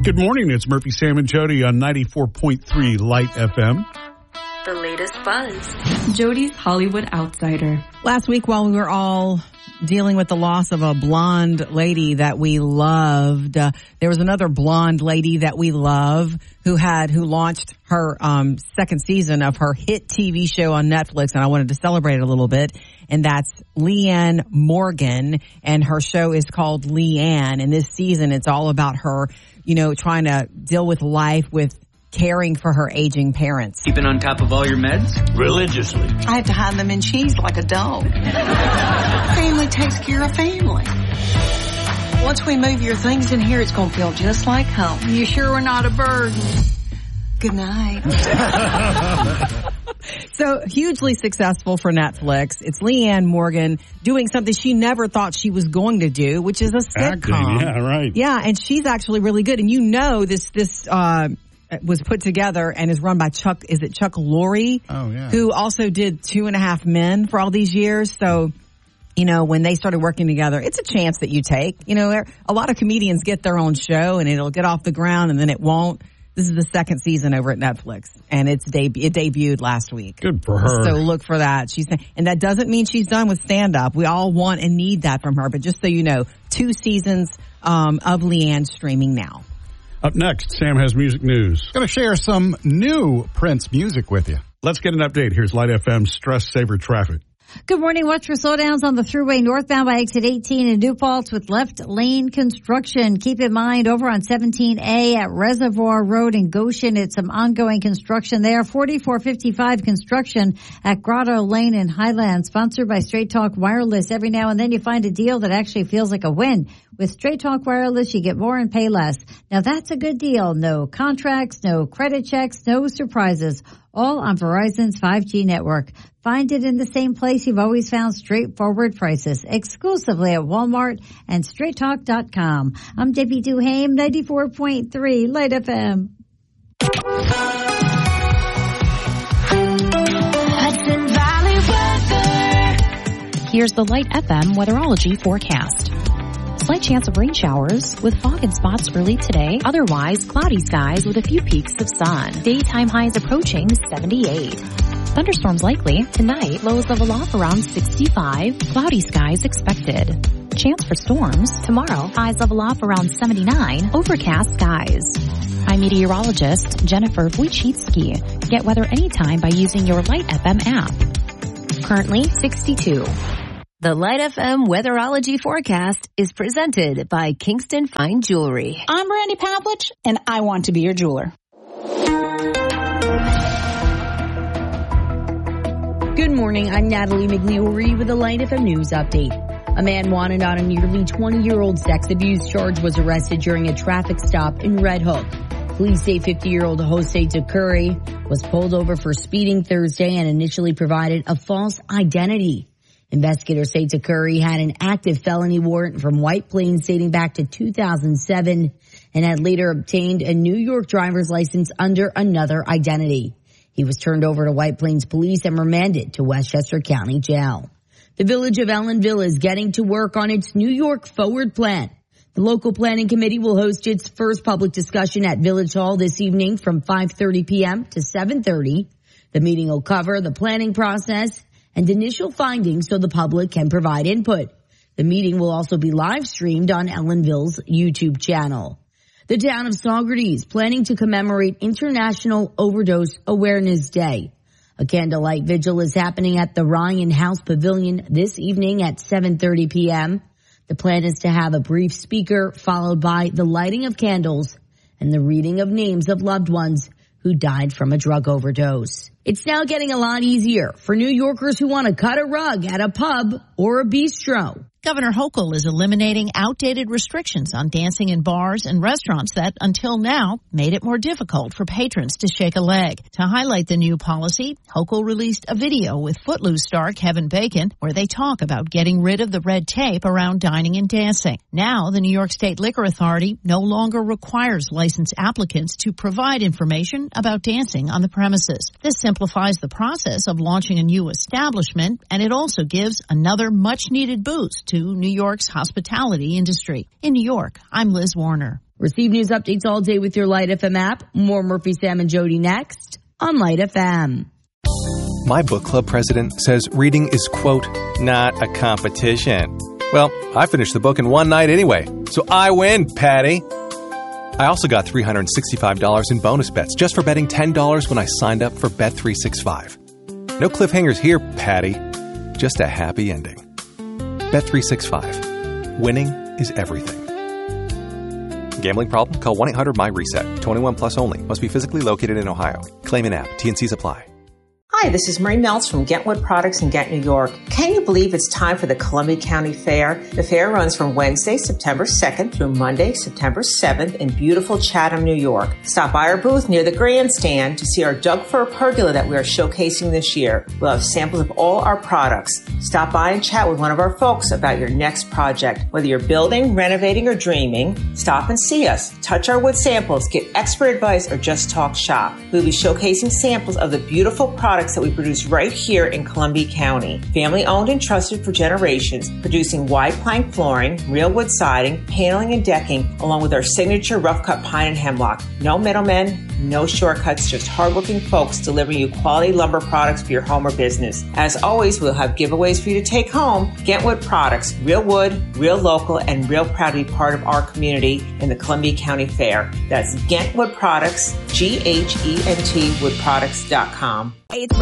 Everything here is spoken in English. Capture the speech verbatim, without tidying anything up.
Good morning. It's Murphy, Sam, and Jody on ninety-four point three Light F M. The latest buzz. Jody's Hollywood Outsider. Last week, while we were all dealing with the loss of a blonde lady that we loved, uh, there was another blonde lady that we love who had who launched her um second season of her hit T V show on Netflix, and I wanted to celebrate it a little bit. And that's Leanne Morgan, and her show is called Leanne. And this season, it's all about her, you know, trying to deal with life with caring for her aging parents. Keeping on top of all your meds? Religiously. I have to hide them in cheese like a dog. Family takes care of family. Once we move your things in here, it's going to feel just like home. You sure we're not a burden? Good night. So hugely successful for Netflix. It's Leanne Morgan doing something she never thought she was going to do, which is a sitcom. Acting, yeah, right. Yeah, and she's actually really good. And you know this this uh was put together and is run by Chuck, is it Chuck Lorre? Oh, yeah. Who also did Two and a Half Men for all these years. So, you know, when they started working together, it's a chance that you take. You know, a lot of comedians get their own show and it'll get off the ground and then it won't. This is the second season over at Netflix, and it's deb- it debuted last week. Good for her. So look for that. She's and that doesn't mean she's done with stand-up. We all want and need that from her. But just so you know, two seasons um, of Leanne streaming now. Up next, Sam has music news. Going to share some new Prince music with you. Let's get an update. Here's Light F M Stress Saver Traffic. Good morning. Watch for slowdowns on the thruway northbound by exit eighteen in New Paltz with left lane construction. Keep in mind over on seventeen A at Reservoir Road in Goshen, it's some ongoing construction there. forty-four fifty-five construction at Grotto Lane in Highland, sponsored by Straight Talk Wireless. Every now and then you find a deal that actually feels like a win. With Straight Talk Wireless, you get more and pay less. Now that's a good deal. No contracts, no credit checks, no surprises. All on Verizon's five G network. Find it in the same place you've always found straightforward prices, exclusively at Walmart and straight talk dot com. I'm Debbie Duhame, ninety-four point three Light F M. Hudson Valley weather. Here's the Light F M weatherology forecast. Slight chance of rain showers with fog and spots early today. Otherwise, cloudy skies with a few peaks of sun. Daytime highs approaching seventy-eight. Thunderstorms likely tonight. Lows level off around sixty-five. Cloudy skies expected. Chance for storms tomorrow. Highs level off around seventy-nine. Overcast skies. I'm meteorologist Jennifer Wojcicki. Get weather anytime by using your Light F M app. Currently sixty-two. The Light F M weatherology forecast is presented by Kingston Fine Jewelry. I'm Brandy Pavlich, and I want to be your jeweler. Good morning. I'm Natalie McNeary with the Light F M News Update. A man wanted on a nearly twenty-year-old sex abuse charge was arrested during a traffic stop in Red Hook. Police say fifty-year-old Jose Curry was pulled over for speeding Thursday and initially provided a false identity. Investigators say Curry had an active felony warrant from White Plains dating back to two thousand seven and had later obtained a New York driver's license under another identity. He was turned over to White Plains Police and remanded to Westchester County Jail. The village of Ellenville is getting to work on its New York Forward Plan. The local planning committee will host its first public discussion at Village Hall this evening from five thirty p.m. to seven thirty. The meeting will cover the planning process and initial findings so the public can provide input. The meeting will also be live streamed on Ellenville's YouTube channel. The town of Saugerties planning to commemorate International Overdose Awareness Day. A candlelight vigil is happening at the Ryan House Pavilion this evening at seven thirty p.m. The plan is to have a brief speaker followed by the lighting of candles and the reading of names of loved ones who died from a drug overdose. It's now getting a lot easier for New Yorkers who want to cut a rug at a pub or a bistro. Governor Hochul is eliminating outdated restrictions on dancing in bars and restaurants that, until now, made it more difficult for patrons to shake a leg. To highlight the new policy, Hochul released a video with Footloose star Kevin Bacon where they talk about getting rid of the red tape around dining and dancing. Now, the New York State Liquor Authority no longer requires licensed applicants to provide information about dancing on the premises. This simplifies the process of launching a new establishment, and it also gives another much-needed boost to New York's hospitality industry. In New York, I'm Liz Warner. Receive news updates all day with your Light F M app. More Murphy, Sam, and Jody next on Light F M. My book club president says reading is, quote, not a competition. Well, I finished the book in one night anyway, so I win, Patty. I also got three hundred sixty-five dollars in bonus bets just for betting ten dollars when I signed up for Bet three sixty-five. No cliffhangers here, Patty. Just a happy ending. Bet three sixty-five. Winning is everything. Gambling problem? Call one eight hundred my reset. twenty-one plus only. Must be physically located in Ohio. Claim an app. T and C's apply. Hi, this is Marie Meltz from Get Wood Products in Ghent, New York. Can you believe it's time for the Columbia County Fair? The fair runs from Wednesday, September second through Monday, September seventh in beautiful Chatham, New York. Stop by our booth near the grandstand to see our Doug Fir pergola that we are showcasing this year. We'll have samples of all our products. Stop by and chat with one of our folks about your next project. Whether you're building, renovating, or dreaming, stop and see us. Touch our wood samples, get expert advice, or just talk shop. We'll be showcasing samples of the beautiful products that we produce right here in Columbia County. Family owned and trusted for generations, producing wide plank flooring, real wood siding, paneling, and decking, along with our signature rough cut pine and hemlock. No middlemen, no shortcuts, just hardworking folks delivering you quality lumber products for your home or business. As always, we'll have giveaways for you to take home. Ghent Wood Products, real wood, real local, and real proud to be part of our community in the Columbia County Fair. That's Ghent Wood Products, G H E N T wood products dot com. Hey, it's